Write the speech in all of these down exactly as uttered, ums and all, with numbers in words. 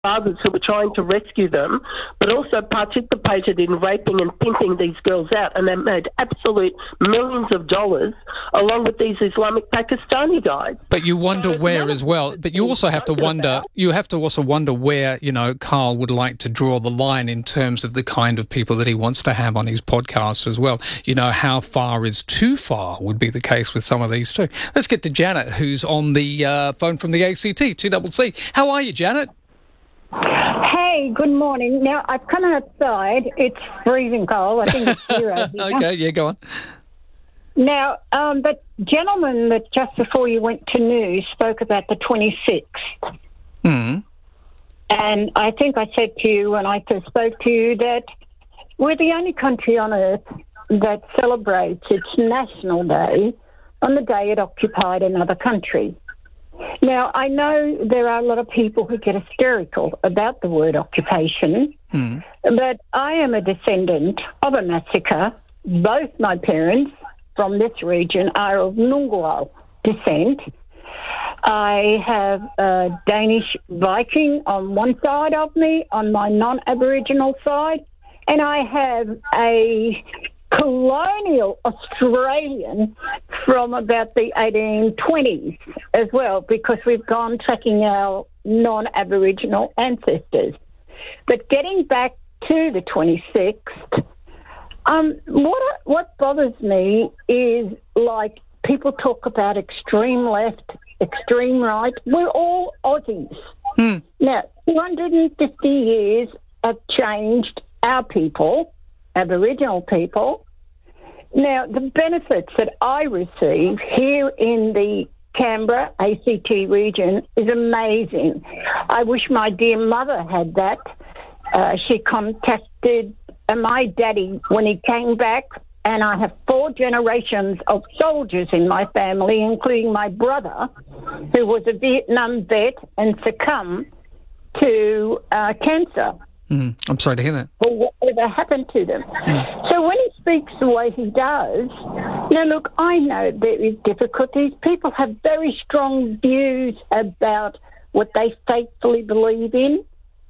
fathers who were trying to rescue them, but also participated in raping and pimping these girls out, and they made absolute millions of dollars along with these Islamic Pakistani guys. But you wonder so where as well. But you also have to wonder. About. You have to also wonder where you know Carl would like to draw the line in terms of the kind of people that he wants to have on his podcast as well. You know, how far is too far would be the case with some of these too. Let's get to Janet, who's on the uh, phone from the A C T, two C C. How are you, Janet? Hey, good morning. Now, I've come outside. It's freezing cold. I think it's zero here. Okay, yeah, go on. Now, um, the gentleman that just before you went to news spoke about the twenty-sixth. Mm. And I think I said to you when I first spoke to you that we're the only country on earth that celebrates its National Day on the day it occupied another country. Now, I know there are a lot of people who get hysterical about the word occupation, mm. but I am a descendant of a massacre. Both my parents from this region are of Noongar descent. I have a Danish Viking on one side of me, on my non-Aboriginal side, and I have a colonial Australian from about the eighteen twenties as well, because we've gone tracking our non-Aboriginal ancestors. But getting back to the twenty-sixth, um, what what bothers me is, like, people talk about extreme left, extreme right. We're all Aussies. Hmm. Now, two hundred fifty years have changed our people, Aboriginal people. Now, the benefits that I receive here in the Canberra A C T region is amazing. I wish my dear mother had that. Uh, she contacted uh, my daddy when he came back, and I have four generations of soldiers in my family, including my brother, who was a Vietnam vet and succumbed to uh, cancer. Mm, I'm sorry to hear that. Or whatever happened to them. Mm. So when he speaks the way he does, now look, I know there is difficulties. People have very strong views about what they faithfully believe in.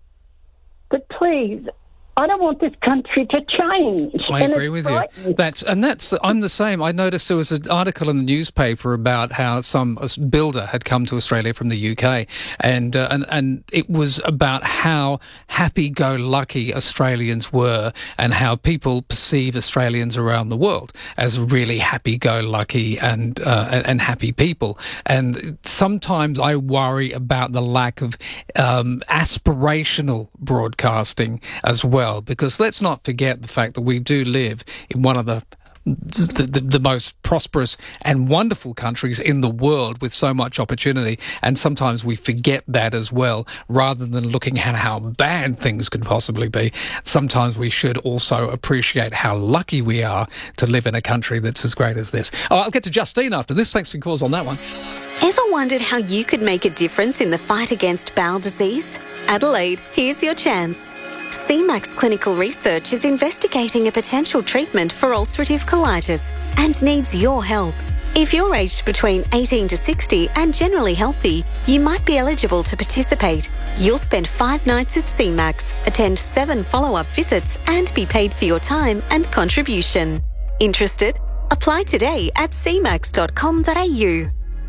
But please, I don't want this country to change. I agree with you. That's and that's I'm the same. I noticed there was an article in the newspaper about how some builder had come to Australia from the U K, and uh, and and it was about how happy-go-lucky Australians were, and how people perceive Australians around the world as really happy-go-lucky and uh, and happy people. And sometimes I worry about the lack of um, aspirational broadcasting as well. Because let's not forget the fact that we do live in one of the the, the the most prosperous and wonderful countries in the world with so much opportunity, and sometimes we forget that as well. Rather than looking at how bad things could possibly be, sometimes we should also appreciate how lucky we are to live in a country that's as great as this. Oh, I'll get to Justine after this. Thanks for your calls on that one. Ever wondered how you could make a difference in the fight against bowel disease? Adelaide, here's your chance. C MAX Clinical Research is investigating a potential treatment for ulcerative colitis and needs your help. If you're aged between eighteen to sixty and generally healthy, you might be eligible to participate. You'll spend five nights at C MAX, attend seven follow-up visits and be paid for your time and contribution. Interested? Apply today at c max dot com dot a u.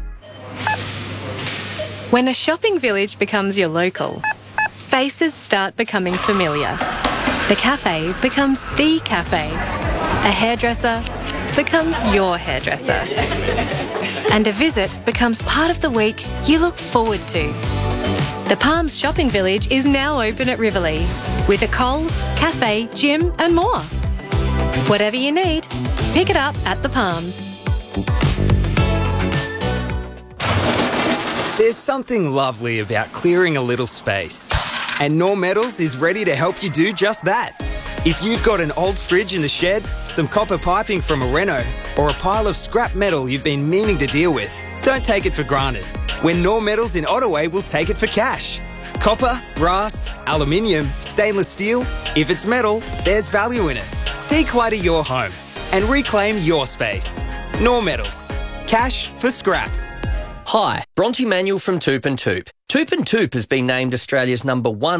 When a shopping village becomes your local, faces start becoming familiar. The cafe becomes the cafe. A hairdresser becomes your hairdresser. And a visit becomes part of the week you look forward to. The Palms Shopping Village is now open at Riverlea with a Coles, cafe, gym and more. Whatever you need, pick it up at the Palms. There's something lovely about clearing a little space. And Knorr Metals is ready to help you do just that. If you've got an old fridge in the shed, some copper piping from a reno, or a pile of scrap metal you've been meaning to deal with, don't take it for granted. When Knorr Metals in Ottaway will take it for cash. Copper, brass, aluminium, stainless steel, if it's metal, there's value in it. Declutter your home and reclaim your space. Knorr Metals. Cash for scrap. Hi, Bronte Manuel from Toop and Toop. Toop and Toop has been named Australia's number one